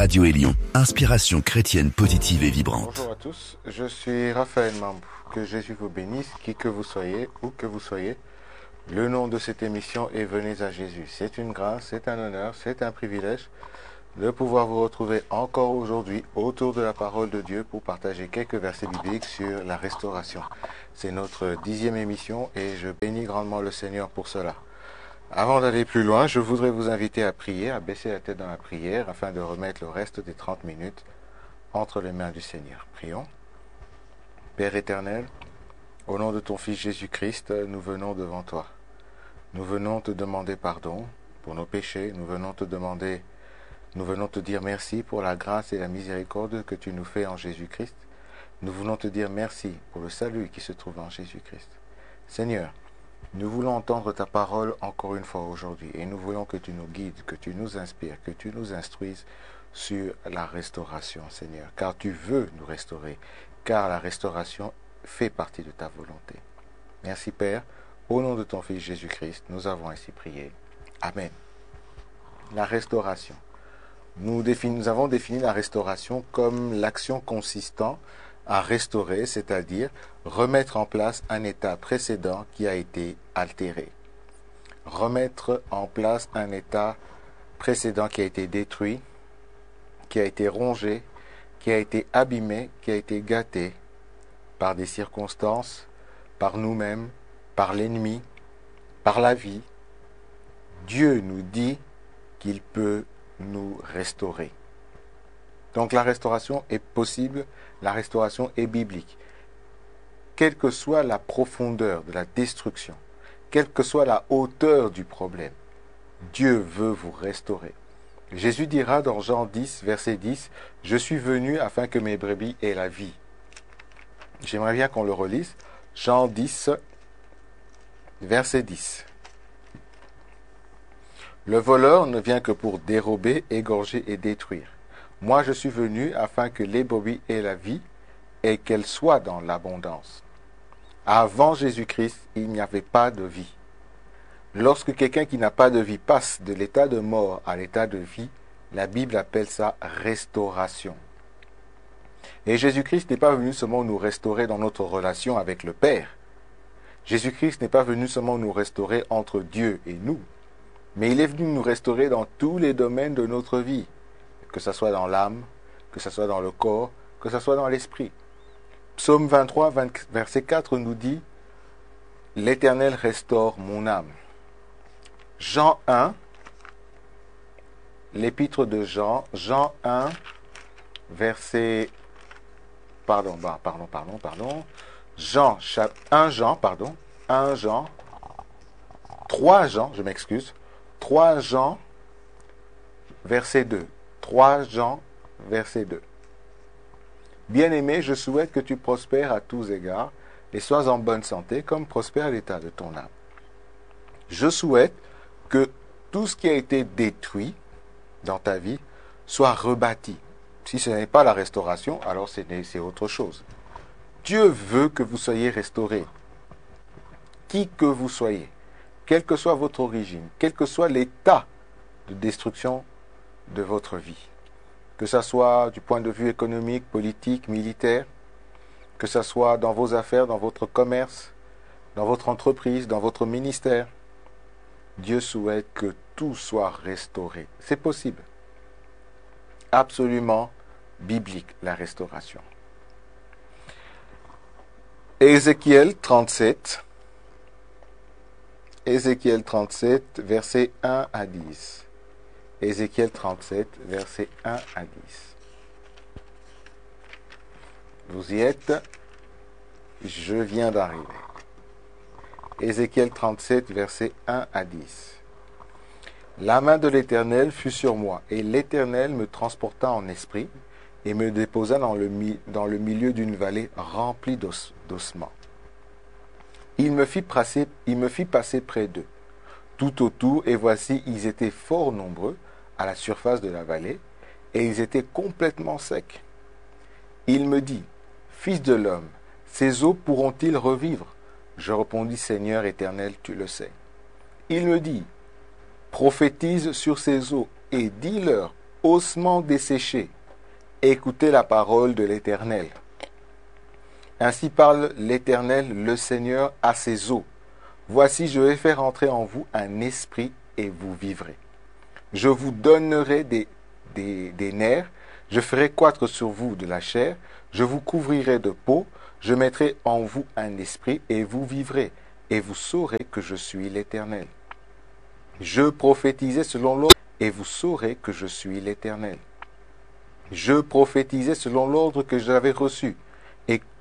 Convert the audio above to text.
Radio Élion, inspiration chrétienne positive et vibrante. Bonjour à tous, je suis Raphaël Mambou. Que Jésus vous bénisse, qui que vous soyez, où que vous soyez. Le nom de cette émission est Venez à Jésus. C'est une grâce, c'est un honneur, c'est un privilège de pouvoir vous retrouver encore aujourd'hui autour de la parole de Dieu pour partager quelques versets bibliques sur la restauration. C'est notre 10e émission et je bénis grandement le Seigneur pour cela. Avant d'aller plus loin, je voudrais vous inviter à prier, à baisser la tête dans la prière afin de remettre le reste des 30 minutes entre les mains du Seigneur. Prions. Père éternel, au nom de ton Fils Jésus-Christ, nous venons devant toi. Nous venons te demander pardon pour nos péchés, nous venons te dire merci pour la grâce et la miséricorde que tu nous fais en Jésus-Christ. Nous voulons te dire merci pour le salut qui se trouve en Jésus-Christ. Seigneur, nous voulons entendre ta parole encore une fois aujourd'hui et nous voulons que tu nous guides, que tu nous inspires, que tu nous instruises sur la restauration, Seigneur, car tu veux nous restaurer, car la restauration fait partie de ta volonté. Merci Père, au nom de ton Fils Jésus-Christ, nous avons ainsi prié. Amen. La restauration. Nous avons défini la restauration comme l'action consistant à restaurer, c'est-à-dire remettre en place un état précédent qui a été altéré. Remettre en place un état précédent qui a été détruit, qui a été rongé, qui a été abîmé, qui a été gâté par des circonstances, par nous-mêmes, par l'ennemi, par la vie. Dieu nous dit qu'il peut nous restaurer. Donc la restauration est possible, la restauration est biblique. Quelle que soit la profondeur de la destruction, quelle que soit la hauteur du problème, Dieu veut vous restaurer. Jésus dira dans Jean 10, verset 10, « Je suis venu afin que mes brebis aient la vie. » J'aimerais bien qu'on le relise. Jean 10, verset 10. « Le voleur ne vient que pour dérober, égorger et détruire. Moi, je suis venu afin que les brebis aient la vie et qu'elles soient dans l'abondance. » Avant Jésus-Christ, il n'y avait pas de vie. Lorsque quelqu'un qui n'a pas de vie passe de l'état de mort à l'état de vie, la Bible appelle ça restauration. Et Jésus-Christ n'est pas venu seulement nous restaurer dans notre relation avec le Père. Jésus-Christ n'est pas venu seulement nous restaurer entre Dieu et nous, mais il est venu nous restaurer dans tous les domaines de notre vie, que ce soit dans l'âme, que ce soit dans le corps, que ce soit dans l'esprit. Psaume 23, verset 4 nous dit « L'Éternel restaure mon âme ». Jean 1, l'épître de Jean, Jean 1, verset... Jean, 3 Jean, verset 2. 3 Jean, verset 2. Bien-aimé, je souhaite que tu prospères à tous égards et sois en bonne santé comme prospère l'état de ton âme. Je souhaite que tout ce qui a été détruit dans ta vie soit rebâti. Si ce n'est pas la restauration, alors c'est autre chose. Dieu veut que vous soyez restaurés. Qui que vous soyez, quelle que soit votre origine, quel que soit l'état de destruction de votre vie, que ce soit du point de vue économique, politique, militaire, que ce soit dans vos affaires, dans votre commerce, dans votre entreprise, dans votre ministère, Dieu souhaite que tout soit restauré. C'est possible. Absolument biblique, la restauration. Ézéchiel 37, versets 1 à 10. Ézéchiel 37, versets 1 à 10. Vous y êtes, je viens d'arriver. Ézéchiel 37, versets 1 à 10. La main de l'Éternel fut sur moi, et l'Éternel me transporta en esprit, et me déposa dans le milieu d'une vallée remplie d'ossements. Il me fit passer près d'eux, tout autour, et voici, ils étaient fort nombreux à la surface de la vallée, et ils étaient complètement secs. Il me dit, « Fils de l'homme, ces eaux pourront-ils revivre ?» Je répondis, « Seigneur éternel, tu le sais. » Il me dit, « Prophétise sur ces eaux, et dis-leur, ossements desséchés, écoutez la parole de l'Éternel. Ainsi parle l'Éternel, le Seigneur, à ses eaux. Voici, je vais faire entrer en vous un esprit et vous vivrez. Je vous donnerai des nerfs, je ferai croître sur vous de la chair, je vous couvrirai de peau, je mettrai en vous un esprit et vous vivrez, et vous saurez que je suis l'Éternel. Je prophétisais selon l'ordre et vous saurez que je suis l'Éternel. Je prophétisais selon l'ordre que j'avais reçu, et